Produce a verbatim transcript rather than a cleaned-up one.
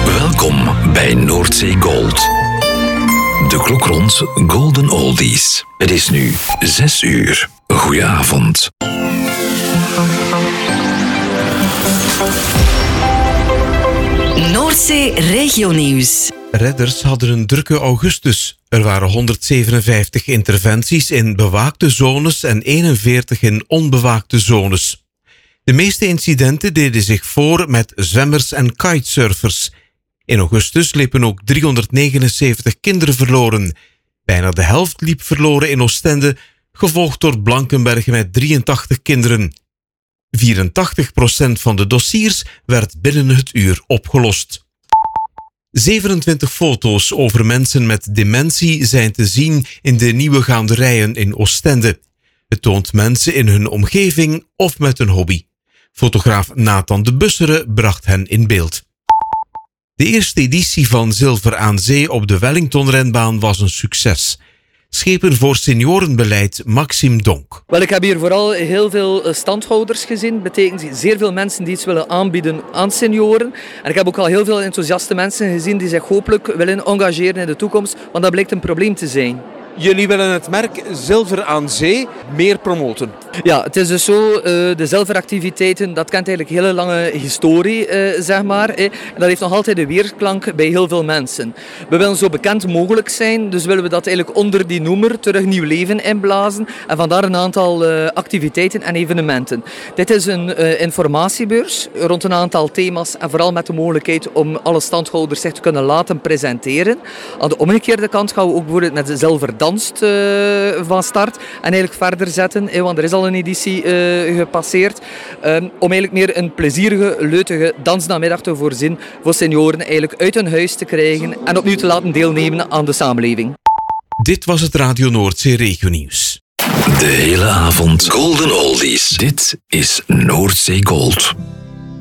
Welkom bij Noordzee Gold. De klok rond Golden Oldies. Het is nu zes uur. Goedenavond. Noordzee Regionieuws. Redders hadden een drukke augustus. Er waren honderdzevenenvijftig interventies in bewaakte zones en eenenveertig in onbewaakte zones. De meeste incidenten deden zich voor met zwemmers en kitesurfers. In augustus liepen ook driehonderdnegenenzeventig kinderen verloren. Bijna de helft liep verloren in Oostende, gevolgd door Blankenberge met drieëntachtig kinderen. vierentachtig procent van de dossiers werd binnen het uur opgelost. zevenentwintig foto's over mensen met dementie zijn te zien in de nieuwe gaanderijen in Oostende. Het toont mensen in hun omgeving of met een hobby. Fotograaf Nathan de Busseren bracht hen in beeld. De eerste editie van Zilver aan Zee op de Wellington-renbaan was een succes. Schepen voor seniorenbeleid Maxime Donk. Wel, ik heb hier vooral heel veel standhouders gezien. Dat betekent zeer veel mensen die iets willen aanbieden aan senioren. En ik heb ook al heel veel enthousiaste mensen gezien die zich hopelijk willen engageren in de toekomst, want dat blijkt een probleem te zijn. Jullie willen het merk Zilver aan Zee meer promoten. Ja, het is dus zo, de zilveractiviteiten, dat kent eigenlijk een hele lange historie, zeg maar. En dat heeft nog altijd een weerklank bij heel veel mensen. We willen zo bekend mogelijk zijn, dus willen we dat eigenlijk onder die noemer terug nieuw leven inblazen. En vandaar een aantal activiteiten en evenementen. Dit is een informatiebeurs rond een aantal thema's en vooral met de mogelijkheid om alle standhouders zich te kunnen laten presenteren. Aan de omgekeerde kant gaan we ook bijvoorbeeld met de zilver danst uh, van start en eigenlijk verder zetten, eh, want er is al een editie uh, gepasseerd, um, om eigenlijk meer een plezierige, leutige dansnamiddag te voorzien voor senioren eigenlijk uit hun huis te krijgen en opnieuw te laten deelnemen aan de samenleving. Dit was het Radio Noordzee Regionieuws. De hele avond Golden Oldies. Dit is Noordzee Gold.